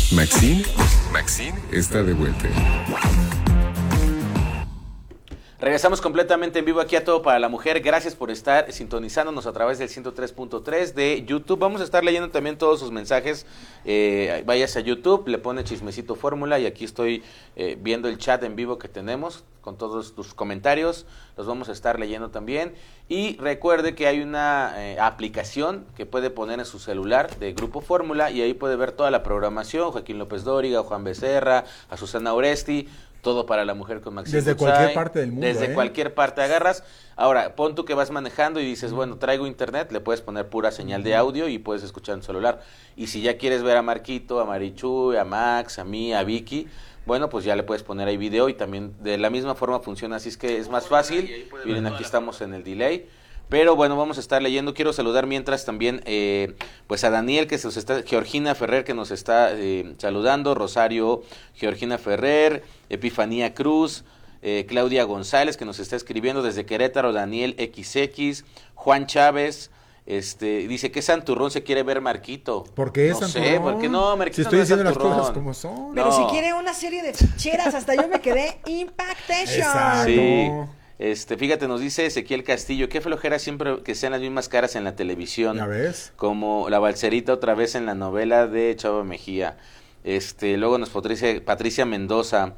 Maxine está de vuelta. Regresamos completamente en vivo aquí a Todo para la Mujer. Gracias por estar sintonizándonos a través del 103.3 de YouTube. Vamos a estar leyendo también todos sus mensajes. Váyase a YouTube, le pone Chismecito Fórmula y aquí estoy viendo el chat en vivo que tenemos con todos tus comentarios. Los vamos a estar leyendo también. Y recuerde que hay una aplicación que puede poner en su celular de Grupo Fórmula y ahí puede ver toda la programación. Joaquín López Dóriga, Juan Becerra, a Susana Oresti. Todo para la mujer con Maxine Desde Goodside, cualquier parte del mundo. Desde cualquier parte agarras. Ahora, pon tú que vas manejando y dices, bueno, traigo internet, le puedes poner pura señal de audio y puedes escuchar en celular. Y si ya quieres ver a Marquito, a Marichu, a Max, a mí, a Vicky, bueno, pues ya le puedes poner ahí video y también de la misma forma funciona, así es que es más fácil. Miren, aquí estamos en el delay. Pero bueno, vamos a estar leyendo. Quiero saludar mientras también pues a Daniel, que se nos está, Georgina Ferrer, que nos está saludando, Rosario Georgina Ferrer, Epifanía Cruz, Claudia González, que nos está escribiendo desde Querétaro, Daniel XX, Juan Chávez. Dice que Santurrón se quiere ver Marquito. ¿Por qué no Santurrón? sé, ¿por qué no? Marquito si estoy no es diciendo las Santurrón. cosas como son. Pero No. si quiere una serie de ficheras, hasta yo me quedé impactation. Exacto. Sí. Fíjate, nos dice Ezequiel Castillo, qué flojera siempre que sean las mismas caras en la televisión. ¿Ya ves? Como la balserita otra vez en la novela de Chava Mejía. Luego nos Patricia Mendoza.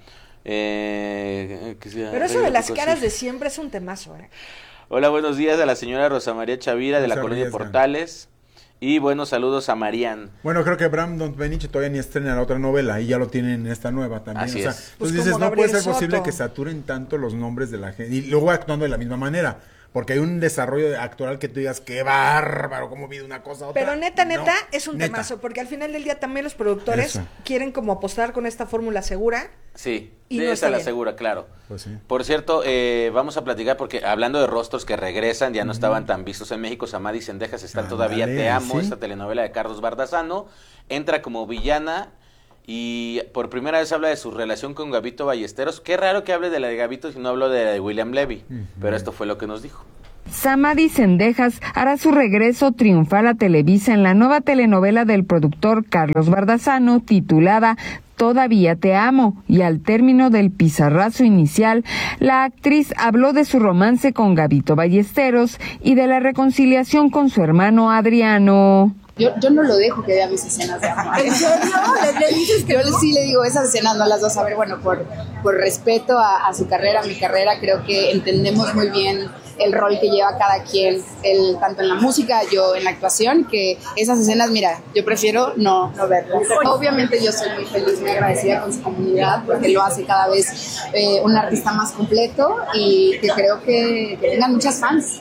Pero eso de las caras de siempre es un temazo, ¿eh? Hola, buenos días a la señora Rosa María Chavira de No la se Colonia arriesgan. Portales. Y buenos saludos a Marian. Bueno, creo que Brandon Benicio todavía ni estrena la otra novela y ya lo tienen en esta nueva también. Así o sea, es. entonces Pues dices, como no puede Gabriel ser posible Soto. que saturen tanto los nombres de la gente y luego actuando de la misma manera. Porque hay un desarrollo actoral que tú digas, qué bárbaro, cómo vive una cosa a otra. Pero neta, No, es un neta. temazo, porque al final del día también los productores Eso. quieren como apostar con esta fórmula segura. Sí, Y de no esa está la bien. segura, claro. Pues sí. Por cierto, vamos a platicar porque hablando de rostros que regresan, ya no estaban tan vistos en México, Samadhi Sendejas está todavía Ándale, Te Amo, ¿sí? esta telenovela de Carlos Bardazano, entra como villana y por primera vez habla de su relación con Gabito Ballesteros. Qué raro que hable de la de Gabito si no hablo de la de William Levy, pero esto fue lo que nos dijo. Samadhi Sendejas hará su regreso triunfal a Televisa en la nueva telenovela del productor Carlos Bardazano titulada Todavía te amo, y al término del pizarrazo inicial, la actriz habló de su romance con Gabito Ballesteros y de la reconciliación con su hermano Adriano. Yo no lo dejo que vea mis escenas de amor. ¿En serio? ¿Le dices que yo sí le digo, esas escenas no las vas a ver? Bueno, por respeto a su carrera, a mi carrera, creo que entendemos muy bien el rol que lleva cada quien, tanto en la música, yo en la actuación, que esas escenas, mira, yo prefiero no verlas. Obviamente yo soy muy feliz, muy agradecida con su comunidad, porque lo hace cada vez un artista más completo y que creo que vengan muchas fans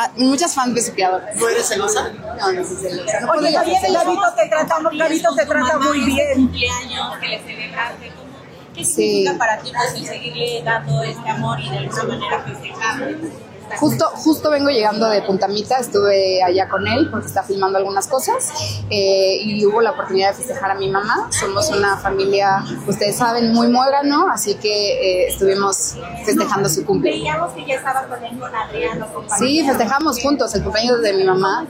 de su creador. ¿No eres celosa? No soy celosa. No Oye, podría ser celosa. Gabito te trata muy bien. Cumpleaños que le celebraste, ¿qué Sí. significa para ti pues, el seguirle dando este amor y de alguna manera festejar? Justo vengo llegando de Puntamita, estuve allá con él porque está filmando algunas cosas y hubo la oportunidad de festejar a mi mamá. Somos una familia, ustedes saben, muy muégrano, así que estuvimos festejando su cumpleaños. Veíamos que ya estaba con él, con Adriano, con Sí, festejamos juntos el cumpleaños de mi mamá.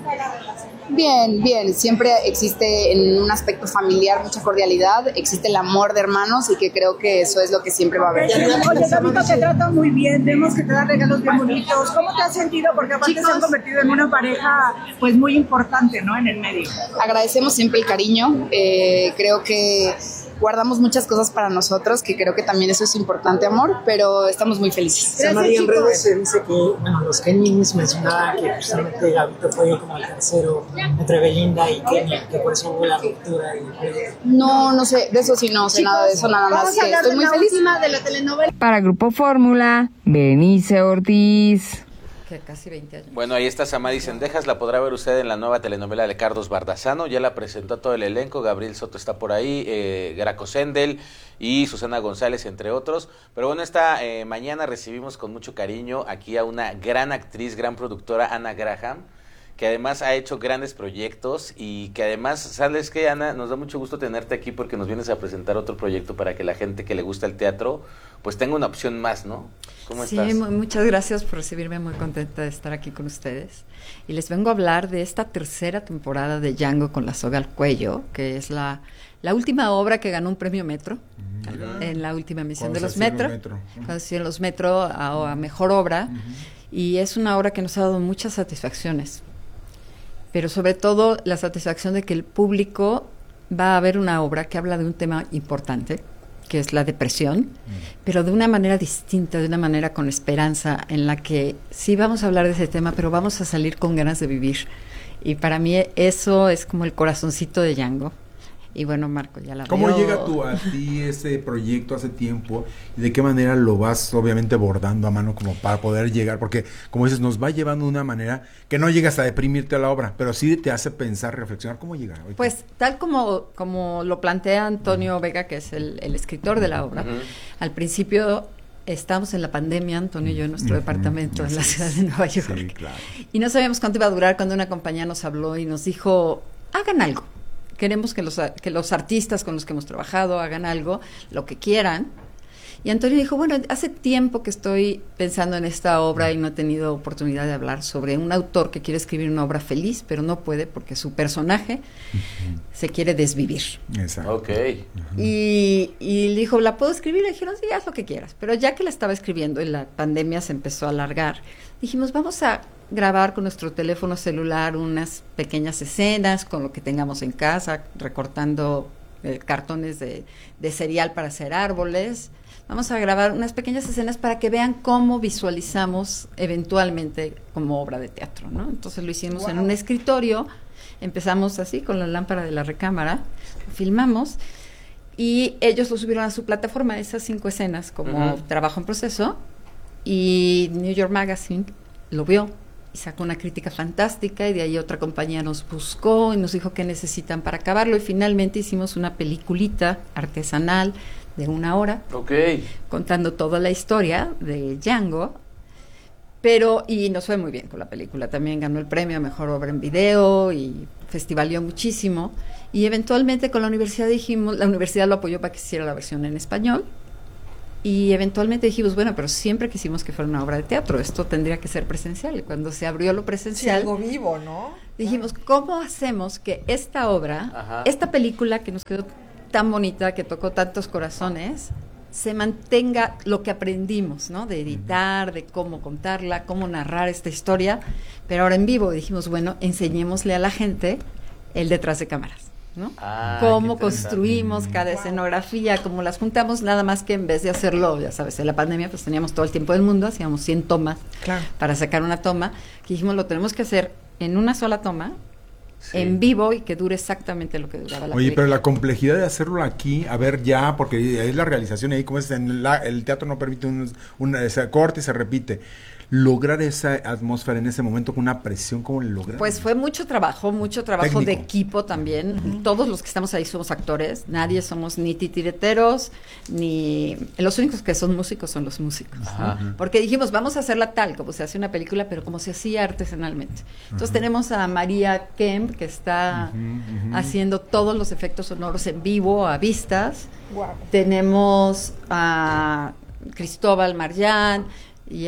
Bien, siempre existe en un aspecto familiar mucha cordialidad, existe el amor de hermanos y que creo que eso es lo que siempre va a haber. Oye, Gabito te trata muy bien, vemos que te da regalos bien bonitos. ¿Cómo te has sentido? Porque aparte se han convertido en una pareja pues muy importante, ¿no? En el medio. Agradecemos siempre el cariño, creo que guardamos muchas cosas para nosotros, que creo que también eso es importante, amor, pero estamos muy felices. Samadhi, en redes se dice que, bueno, los Kennys mencionaban que justamente Gabito fue como el tercero entre Belinda y Kenny, que por eso hubo la ruptura. No sé, de eso sí no sé nada de eso, nada más que estoy muy feliz. de la telenovela. Para Grupo Fórmula, Benice Ortiz. Que casi 20 años. Bueno, ahí está Samadhi Sendejas, la podrá ver usted en la nueva telenovela de Carlos Bardazano, ya la presentó todo el elenco, Gabriel Soto está por ahí, Graco Sendel y Susana González, entre otros. Pero bueno, esta mañana recibimos con mucho cariño aquí a una gran actriz, gran productora, Ana Graham, que además ha hecho grandes proyectos y que además, ¿sabes qué, Ana? Nos da mucho gusto tenerte aquí porque nos vienes a presentar otro proyecto para que la gente que le gusta el teatro pues tenga una opción más, ¿no? ¿Cómo estás? Sí, muchas gracias por recibirme, muy contenta de estar aquí con ustedes. Y les vengo a hablar de esta tercera temporada de Django con la soga al cuello, que es la La última obra que ganó un premio Metro, en la última emisión de los Metro, cuando se hicieron los Metro a mejor obra, y es una obra que nos ha dado muchas satisfacciones, pero sobre todo la satisfacción de que el público va a ver una obra que habla de un tema importante, que es la depresión, pero de una manera distinta, de una manera con esperanza, en la que sí vamos a hablar de ese tema, pero vamos a salir con ganas de vivir. Y para mí eso es como el corazoncito de Django. Y bueno, Marco ya la vio. ¿Cómo llega a ti ese proyecto hace tiempo? ¿Y de qué manera lo vas obviamente bordando a mano como para poder llegar? Porque, como dices, nos va llevando de una manera que no llegas a deprimirte a la obra, pero sí te hace pensar, reflexionar. ¿Cómo llega? Pues tal como lo plantea Antonio Vega, que es el escritor de la obra, al principio estábamos en la pandemia, Antonio y yo, en nuestro departamento en la ciudad de Nueva York. Sí, claro. Y no sabíamos cuánto iba a durar cuando una compañía nos habló y nos dijo, hagan algo. Queremos que los artistas con los que hemos trabajado hagan algo, lo que quieran. Y Antonio dijo, bueno, hace tiempo que estoy pensando en esta obra y no he tenido oportunidad de hablar sobre un autor que quiere escribir una obra feliz, pero no puede porque su personaje se quiere desvivir. Exacto. Ok. Y le dijo, ¿la puedo escribir? Le dijeron, sí, haz lo que quieras. Pero ya que la estaba escribiendo y la pandemia se empezó a alargar, dijimos, vamos a grabar con nuestro teléfono celular unas pequeñas escenas con lo que tengamos en casa, recortando cartones de cereal para hacer árboles. Vamos a grabar unas pequeñas escenas para que vean cómo visualizamos eventualmente como obra de teatro, ¿no? Entonces lo hicimos en un escritorio, empezamos así con la lámpara de la recámara, filmamos y ellos lo subieron a su plataforma, esas 5 escenas como trabajo en proceso, y New York Magazine lo vio y sacó una crítica fantástica, y de ahí otra compañía nos buscó y nos dijo qué necesitan para acabarlo, y finalmente hicimos una peliculita artesanal de 1 hora, contando toda la historia de Django, y nos fue muy bien con la película. También ganó el premio a Mejor Obra en Video y festivalió muchísimo, y eventualmente con la universidad la universidad lo apoyó para que hiciera la versión en español. Y eventualmente dijimos, bueno, pero siempre quisimos que fuera una obra de teatro, esto tendría que ser presencial. Y cuando se abrió lo presencial, sí, algo vivo, ¿no? Dijimos, ¿cómo hacemos que esta obra, esta película que nos quedó tan bonita, que tocó tantos corazones, se mantenga lo que aprendimos, ¿no? De editar, de cómo contarla, cómo narrar esta historia, pero ahora en vivo. Dijimos, bueno, enseñémosle a la gente el detrás de cámaras, ¿no? Cómo construimos cada escenografía, cómo las juntamos, nada más que en vez de hacerlo, ya sabes, en la pandemia pues teníamos todo el tiempo del mundo, hacíamos 100 tomas para sacar una toma, que dijimos, lo tenemos que hacer en una sola toma, en vivo, y que dure exactamente lo que duraba la película. Pero la complejidad de hacerlo aquí, a ver ya, porque es la realización ahí, como es el teatro no permite ese corte y se repite. Lograr esa atmósfera en ese momento con una presión, ¿cómo le lograron? Pues fue mucho trabajo Técnico. de equipo también. Todos los que estamos ahí somos actores, nadie somos ni titireteros, ni... Los únicos que son músicos son los músicos, ¿no? Porque dijimos, vamos a hacerla tal, como se hace una película, pero como se hacía artesanalmente. Entonces tenemos a María Kemp, que está haciendo todos los efectos sonoros en vivo, a vistas. Tenemos a Cristóbal Marján y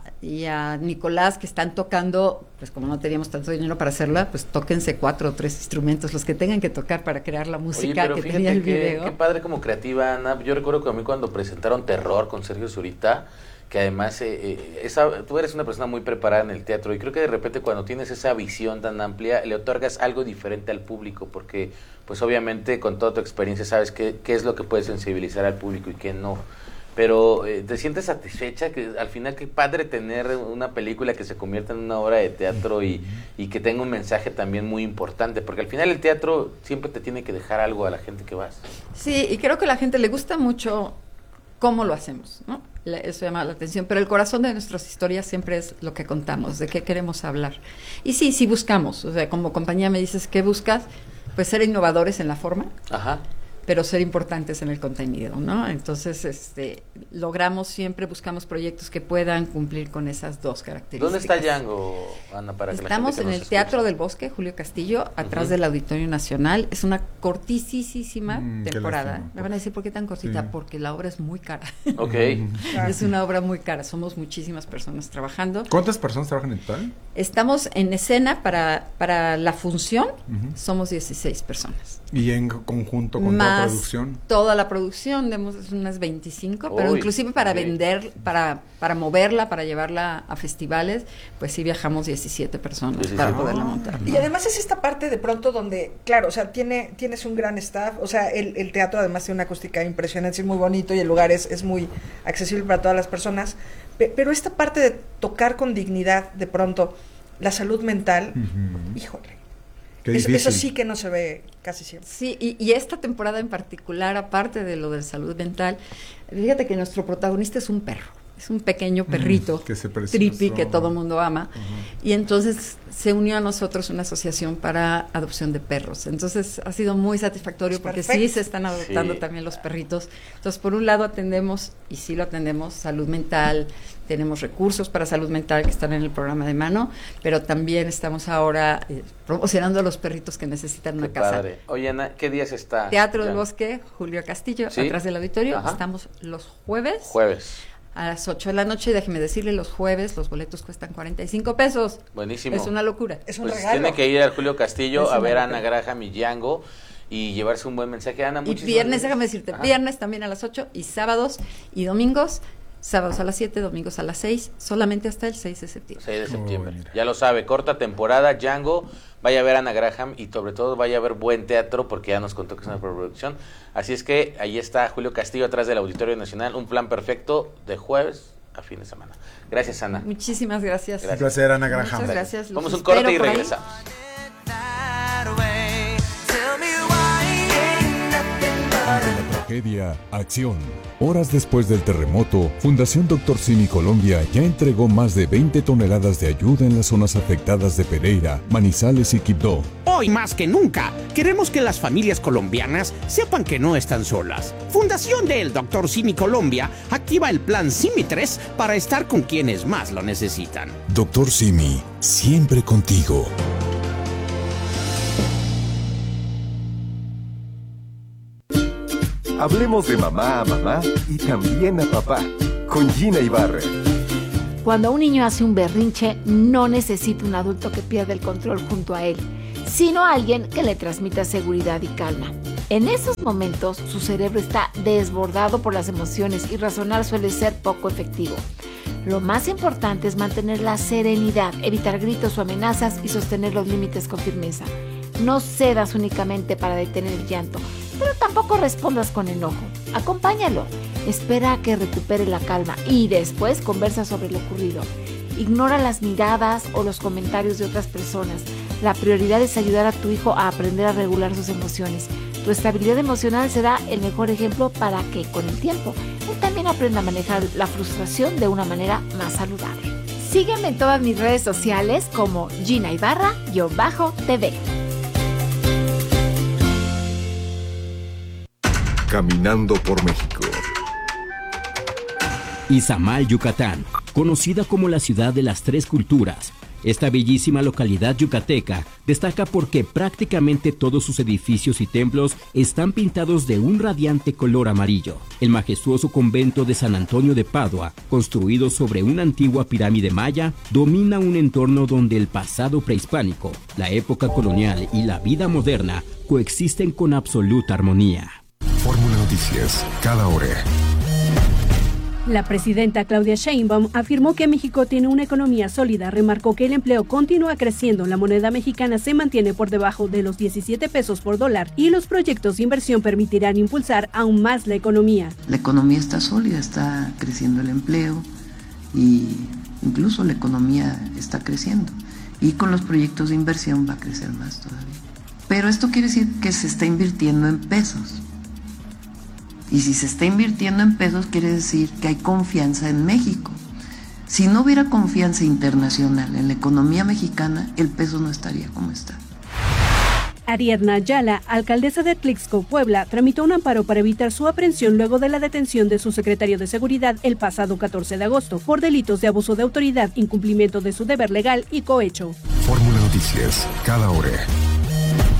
a Nicolás, que están tocando, pues como no teníamos tanto dinero para hacerla, pues tóquense 4 o 3 instrumentos, los que tengan que tocar para crear la música. Oye, que tenía el video. Qué padre como creativa, Ana. Yo recuerdo que a mí cuando presentaron Terror con Sergio Zurita, que además tú eres una persona muy preparada en el teatro, y creo que de repente cuando tienes esa visión tan amplia, le otorgas algo diferente al público, porque pues obviamente con toda tu experiencia sabes qué es lo que puede sensibilizar al público y qué no. Pero te sientes satisfecha, que al final qué padre tener una película que se convierta en una obra de teatro y que tenga un mensaje también muy importante, porque al final el teatro siempre te tiene que dejar algo a la gente que vas. Sí, y creo que a la gente le gusta mucho cómo lo hacemos, ¿no? Eso llama la atención, pero el corazón de nuestras historias siempre es lo que contamos, de qué queremos hablar. Y sí buscamos, o sea, como compañía me dices, ¿qué buscas? Pues ser innovadores en la forma. pero ser importantes en el contenido, ¿no? Entonces, logramos siempre, buscamos proyectos que puedan cumplir con esas dos características. ¿Dónde está Django, Ana, para que Estamos la gente que en nos el Teatro escuche? del Bosque, Julio Castillo, atrás del Auditorio Nacional. Es una cortísima qué temporada. lástima. Me van a decir, ¿por qué tan cortita? Sí. Porque la obra es muy cara. Ok. Es una obra muy cara. Somos muchísimas personas trabajando. ¿Cuántas personas trabajan en total? Estamos en escena para la función. Somos 16 personas. Y en conjunto con toda la producción. Toda la producción, demos unas 25, pero Uy, inclusive para ok. vender, para moverla, para llevarla a festivales, pues sí viajamos 17 personas 17. para poderla montar. Y además es esta parte de pronto donde, claro, o sea, tienes un gran staff, o sea, el teatro además tiene una acústica impresionante, es muy bonito y el lugar es muy accesible para todas las personas, pero esta parte de tocar con dignidad de pronto la salud mental, híjole, Qué difícil. eso sí que no se ve casi siempre. Sí, y esta temporada en particular, aparte de lo de salud mental, fíjate que nuestro protagonista es un perro. Es un pequeño perrito, que se precioso. Trippy, que todo mundo ama. Y entonces se unió a nosotros una asociación para adopción de perros. Entonces ha sido muy satisfactorio porque Perfecto. sí se están adoptando Sí. también los perritos. Entonces, por un lado atendemos, y sí lo atendemos, salud mental, tenemos recursos para salud mental que están en el programa de mano, pero también estamos ahora promocionando a los perritos que necesitan una Qué casa. padre. Oye, Ana, ¿qué días está? Teatro del Django? Bosque, Julio Castillo, Sí. atrás del auditorio. Ajá. Estamos los jueves. Jueves. A las 8 de la noche, y déjeme decirle, los jueves los boletos cuestan 45 pesos. Buenísimo. Es una locura. Es un Pues regalo. tiene que ir al Julio Castillo Es a una ver a locura. Ana Graham y Django y llevarse un buen mensaje. Ana, Y muchísimas viernes, gracias. déjame decirte, Ajá. viernes también a las 8 y sábados y domingos, sábados a las 7, domingos a las 6, solamente hasta el 6 de septiembre. 6 de septiembre. mira. Ya lo sabe, corta temporada, Django, vaya a ver a Ana Graham y sobre todo vaya a ver buen teatro porque ya nos contó que es una producción. Así es que ahí está Julio Castillo atrás del Auditorio Nacional, un plan perfecto de jueves a fin de semana. Gracias, Ana. Muchísimas gracias. Un placer, Ana Graham. Muchas gracias. los Vamos a un corte espero y por ahí. regresamos. Ante la tragedia, acción. Horas después del terremoto, Fundación Dr. Simi Colombia ya entregó más de 20 toneladas de ayuda en las zonas afectadas de Pereira, Manizales y Quibdó. Hoy más que nunca, queremos que las familias colombianas sepan que no están solas. Fundación del Dr. Simi Colombia activa el plan Simi 3 para estar con quienes más lo necesitan. Dr. Simi, siempre contigo. Hablemos de mamá a mamá y también a papá, con Gina Ibarra. Cuando un niño hace un berrinche, no necesita un adulto que pierda el control junto a él, sino alguien que le transmita seguridad y calma. En esos momentos, su cerebro está desbordado por las emociones y razonar suele ser poco efectivo. Lo más importante es mantener la serenidad, evitar gritos o amenazas y sostener los límites con firmeza. No cedas únicamente para detener el llanto, pero tampoco respondas con enojo. Acompáñalo, espera a que recupere la calma y después conversa sobre lo ocurrido. Ignora las miradas o los comentarios de otras personas. La prioridad es ayudar a tu hijo a aprender a regular sus emociones. Tu estabilidad emocional será el mejor ejemplo para que, con el tiempo, él también aprenda a manejar la frustración de una manera más saludable. Sígueme en todas mis redes sociales como Gina Ibarra-TV. Caminando por México. Izamal, Yucatán, conocida como la ciudad de las tres culturas. Esta bellísima localidad yucateca destaca porque prácticamente todos sus edificios y templos están pintados de un radiante color amarillo. El majestuoso convento de San Antonio de Padua, construido sobre una antigua pirámide maya, domina un entorno donde el pasado prehispánico, la época colonial y la vida moderna coexisten con absoluta armonía. Fórmula Noticias, cada hora. La presidenta Claudia Sheinbaum afirmó que México tiene una economía sólida, remarcó que el empleo continúa creciendo, la moneda mexicana se mantiene por debajo de los 17 pesos por dólar y los proyectos de inversión permitirán impulsar aún más la economía. La economía está sólida, está creciendo el empleo y incluso la economía está creciendo y con los proyectos de inversión va a crecer más todavía. Pero esto quiere decir que se está invirtiendo en pesos. Y si se está invirtiendo en pesos, quiere decir que hay confianza en México. Si no hubiera confianza internacional en la economía mexicana, el peso no estaría como está. Ariadna Ayala, alcaldesa de Tlixco, Puebla, tramitó un amparo para evitar su aprehensión luego de la detención de su secretario de Seguridad el pasado 14 de agosto por delitos de abuso de autoridad, incumplimiento de su deber legal y cohecho. Fórmula Noticias, cada hora.